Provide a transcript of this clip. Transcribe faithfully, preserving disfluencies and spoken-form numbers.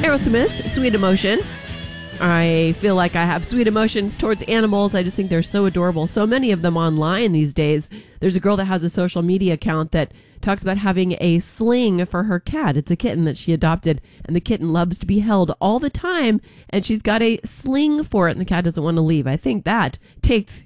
Aerosmith, Sweet Emotion. I feel like I have sweet emotions towards animals. I just think they're so adorable. So many of them online these days. There's a girl that has a social media account that talks about having a sling for her cat. It's a kitten that she adopted, and the kitten loves to be held all the time, and she's got a sling for it, and the cat doesn't want to leave. I think that takes